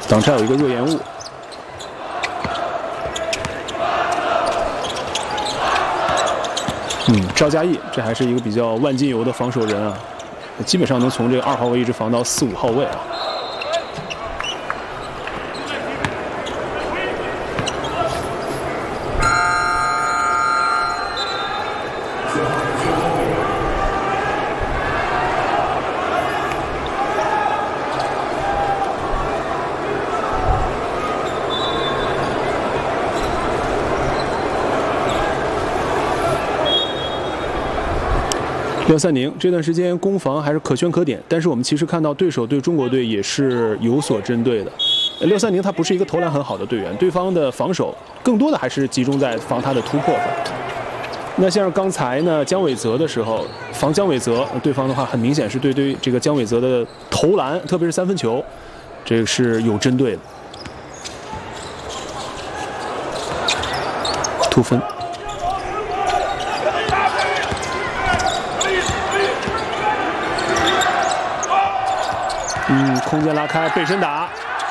挡拆有一个热延误。赵佳艺这还是一个比较万金油的防守人啊，基本上能从这个2号位一直防到4、5号位啊。6-3-0这段时间攻防还是可圈可点，但是我们其实看到对手对中国队也是有所针对的。6-3-0他不是一个投篮很好的队员，对方的防守更多的还是集中在防他的突破上。那像是刚才呢姜伟泽的时候防姜伟泽，对方的话很明显是对这个姜伟泽的投篮，特别是3分球，这个是有针对的。突分。空间拉开，背身打。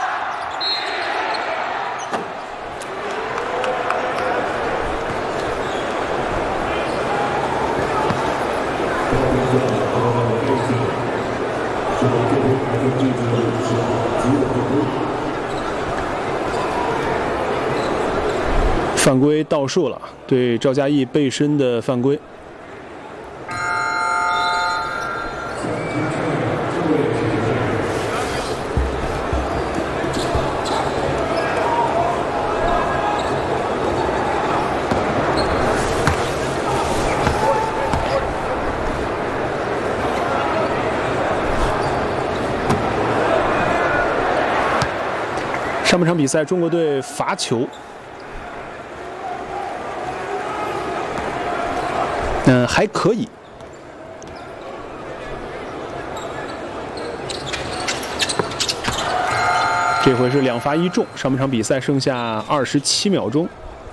犯规倒数了，对赵佳艺背身的犯规。上半场比赛，中国队罚球，还可以。这回是2罚1中。上半场比赛剩下27秒钟。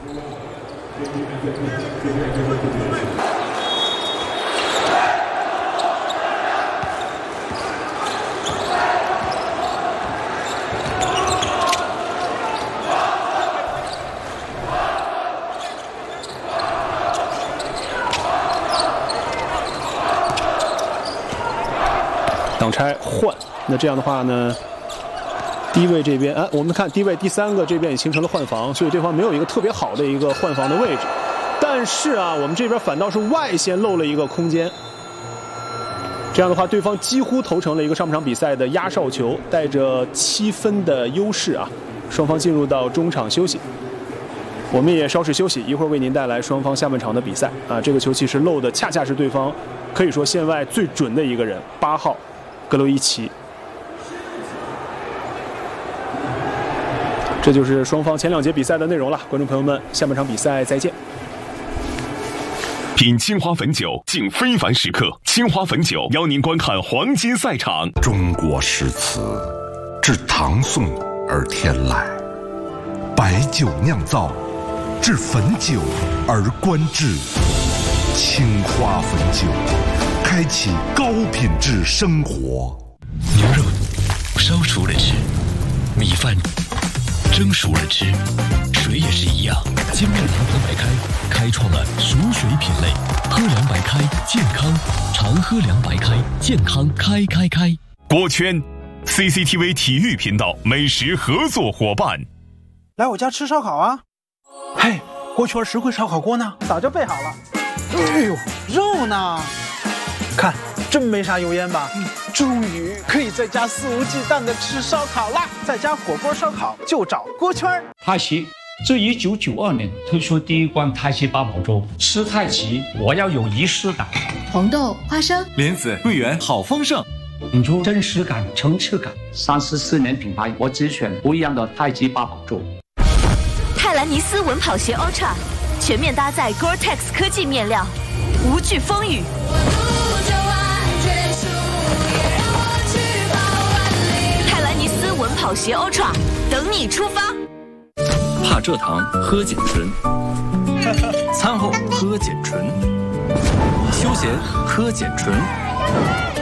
挡拆换，那这样的话呢，低位这边，我们看低位第3个这边也形成了换防，所以对方没有一个特别好的一个换防的位置。但是啊，我们这边反倒是外线漏了一个空间。这样的话，对方几乎投成了一个上半场比赛的压哨球，带着7分的优势啊，双方进入到中场休息。我们也稍事休息，一会儿为您带来双方下半场的比赛啊。这个球其实漏的恰恰是对方可以说线外最准的一个人，8号。格罗伊奇，这就是双方前2节比赛的内容了。观众朋友们，下半场比赛再见。 品清华汾酒，敬非凡时刻。清华汾酒邀您观看黄金赛场。 中国诗词，至唐宋而天籁；白酒酿造，至汾酒而观致。清华汾酒。开启高品质生活。 牛肉烧熟了吃，米饭蒸熟了吃，水也是一样。精酿长河白开开创了熟水品类，喝凉白开健康，常喝凉白开健康开。 锅圈 CCTV 体育频道美食合作伙伴。 来我家吃烧烤啊！嘿，锅圈实惠烧烤锅呢？早就备好了。哎呦，肉呢？看，真没啥油烟吧？终于可以在家肆无忌惮的吃烧烤啦！在家火锅烧烤就找锅圈。 太极自1992年推出第一罐太极八宝粥，吃太极我要有仪式感。 红豆、花生、 莲子、桂圆，好丰盛， 引出真实感、层次感。34年品牌，我只选不一样的太极八宝粥。 泰兰尼斯稳跑鞋 Ultra 全面搭载 Gore-Tex 科技面料，无惧风雨。稳跑鞋 Ultra 等你出发。 怕蔗糖喝碱醇，餐后喝碱醇，休闲喝碱醇。